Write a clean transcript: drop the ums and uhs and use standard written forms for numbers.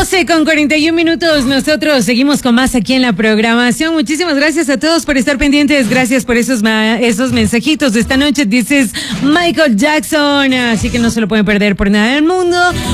12:41. Nosotros seguimos con más aquí en la programación. Muchísimas gracias a todos por estar pendientes. Gracias por esos mensajitos de esta noche. Dices Michael Jackson. Así que no se lo pueden perder por nada del mundo.